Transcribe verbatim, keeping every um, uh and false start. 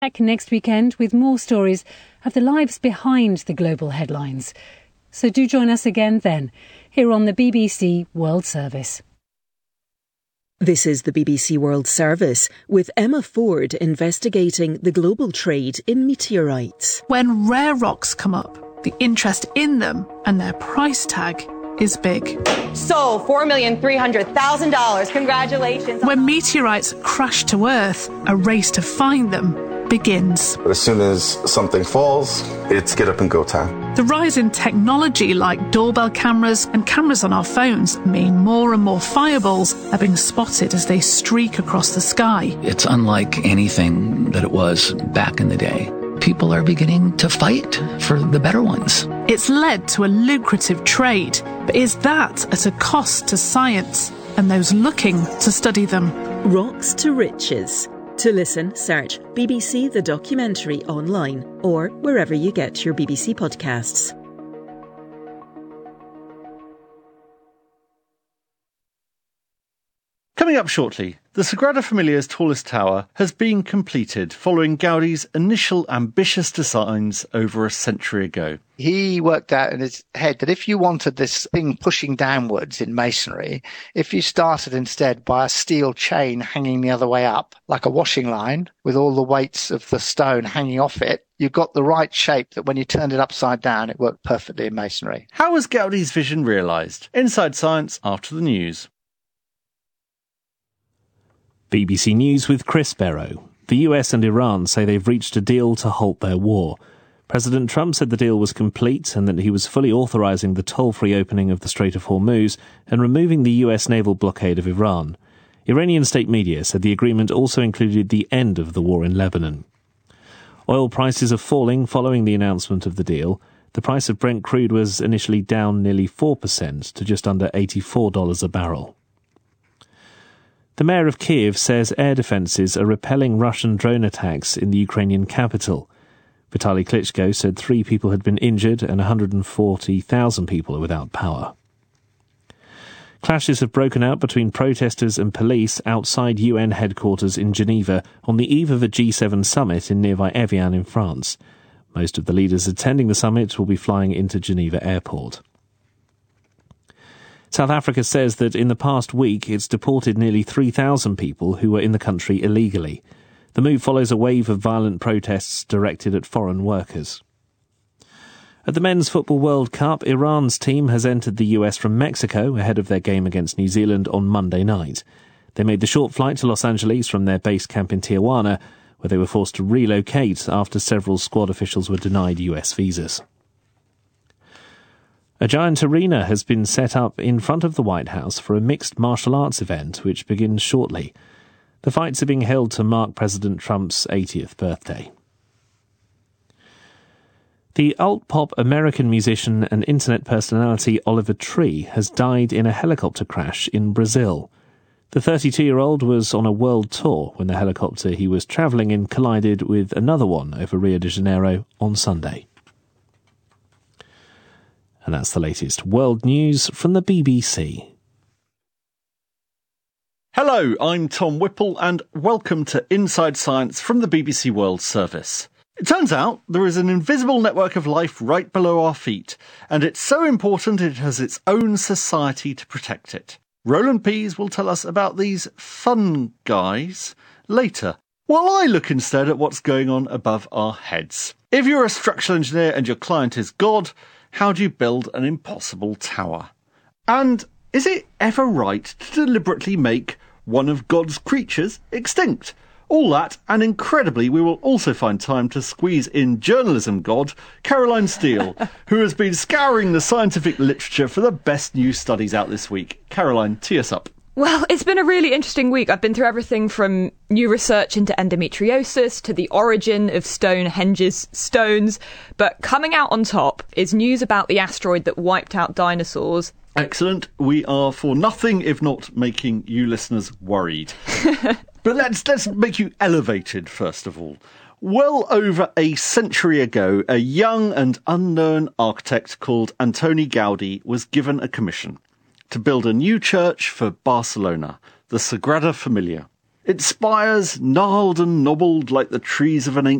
Back next weekend with more stories of the lives behind the global headlines. So do join us again then, here on the B B C World Service. This is the B B C World Service, with Emma Ford investigating the global trade in meteorites. When rare rocks come up, the interest in them and their price tag is big. So, four million three hundred thousand dollars. Congratulations. When meteorites crash to Earth, a race to find them begins. But as soon as something falls, it's get up and go time. The rise in technology like doorbell cameras and cameras on our phones mean more and more fireballs are being spotted as they streak across the sky. It's unlike anything that it was back in the day. People are beginning to fight for the better ones. It's led to a lucrative trade, but is that at a cost to science and those looking to study them? Rocks to Riches. To listen, search B B C The Documentary online or wherever you get your B B C podcasts. Coming up shortly, the Sagrada Familia's tallest tower has been completed following Gaudi's initial ambitious designs over a century ago. He worked out in his head that if you wanted this thing pushing downwards in masonry, if you started instead by a steel chain hanging the other way up, like a washing line, with all the weights of the stone hanging off it, you got the right shape that when you turned it upside down, it worked perfectly in masonry. How was Gaudi's vision realised? Inside Science after the news. B B C News with Chris Barrow. The U S and Iran say they've reached a deal to halt their war. President Trump said the deal was complete and that he was fully authorising the toll-free opening of the Strait of Hormuz and removing the U S naval blockade of Iran. Iranian state media said the agreement also included the end of the war in Lebanon. Oil prices are falling following the announcement of the deal. The price of Brent crude was initially down nearly four percent to just under eighty-four dollars a barrel. The mayor of Kiev says air defences are repelling Russian drone attacks in the Ukrainian capital. Vitaly Klitschko said three people had been injured and one hundred forty thousand people are without power. Clashes have broken out between protesters and police outside U N headquarters in Geneva on the eve of a G seven summit in nearby Evian in France. Most of the leaders attending the summit will be flying into Geneva Airport. South Africa says that in the past week it's deported nearly three thousand people who were in the country illegally. The move follows a wave of violent protests directed at foreign workers. At the Men's Football World Cup, Iran's team has entered the U S from Mexico ahead of their game against New Zealand on Monday night. They made the short flight to Los Angeles from their base camp in Tijuana, where they were forced to relocate after several squad officials were denied U S visas. A giant arena has been set up in front of the White House for a mixed martial arts event which begins shortly. The fights are being held to mark President Trump's eightieth birthday. The alt-pop American musician and internet personality Oliver Tree has died in a helicopter crash in Brazil. The thirty-two-year-old was on a world tour when the helicopter he was travelling in collided with another one over Rio de Janeiro on Sunday. And that's the latest world news from the B B C. Hello, I'm Tom Whipple and welcome to Inside Science from the B B C World Service. It turns out there is an invisible network of life right below our feet, and it's so important it has its own society to protect it. Roland Pease will tell us about these fun guys later, while I look instead at what's going on above our heads. If you're a structural engineer and your client is God, how do you build an impossible tower? And is it ever right to deliberately make one of God's creatures extinct? All that, and incredibly, we will also find time to squeeze in journalism god, Caroline Steele, who has been scouring the scientific literature for the best new studies out this week. Caroline, tee us up. Well, it's been a really interesting week. I've been through everything from new research into endometriosis to the origin of Stonehenge's stones. But coming out on top is news about the asteroid that wiped out dinosaurs. Excellent. We are for nothing if not making you listeners worried. But let's let's make you elevated, first of all. Well over a century ago, a young and unknown architect called Antoni Gaudi was given a commission to build a new church for Barcelona, the Sagrada Familia. Its spires, gnarled and knobbled like the trees of an ancient